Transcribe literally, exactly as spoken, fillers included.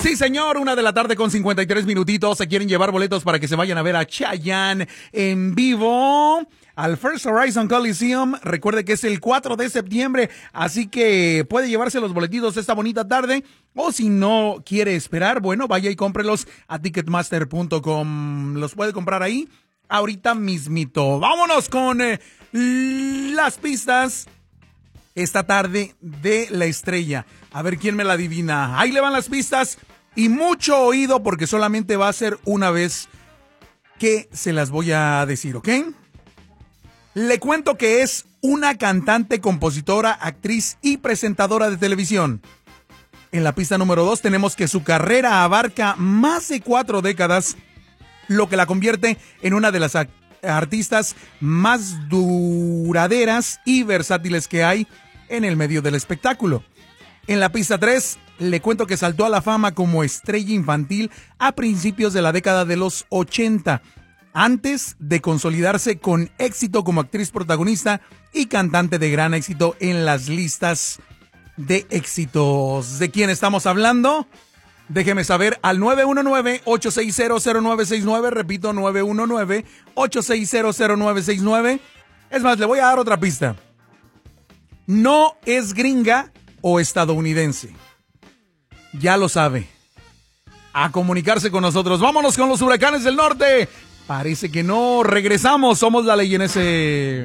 Sí, señor, una de la tarde con cincuenta y tres minutitos. Se quieren llevar boletos para que se vayan a ver a Chayanne en vivo al First Horizon Coliseum. Recuerde que es el cuatro de septiembre, así que puede llevarse los boletitos esta bonita tarde. O si no quiere esperar, bueno, vaya y cómprelos a ticketmaster punto com. Los puede comprar ahí ahorita mismito. Vámonos con eh, las pistas esta tarde de La Estrella. A ver quién me la adivina. Ahí le van las pistas y mucho oído porque solamente va a ser una vez que se las voy a decir, ¿ok? Le cuento que es una cantante, compositora, actriz y presentadora de televisión. En la pista número dos tenemos que su carrera abarca más de cuatro décadas, lo que la convierte en una de las a- artistas más duraderas y versátiles que hay en el medio del espectáculo. En la pista tres, le cuento que saltó a la fama como estrella infantil a principios de la década de los ochenta, antes de consolidarse con éxito como actriz protagonista y cantante de gran éxito en las listas de éxitos. ¿De quién estamos hablando? Déjeme saber al nueve uno nueve, ocho seis cero, cero nueve seis nueve, repito, nueve uno nueve, ocho seis cero, cero nueve seis nueve. Es más, le voy a dar otra pista. No es gringa o estadounidense. Ya lo sabe. A comunicarse con nosotros. Vámonos con los Huracanes del Norte. Parece que no. Regresamos. Somos la ley en ese...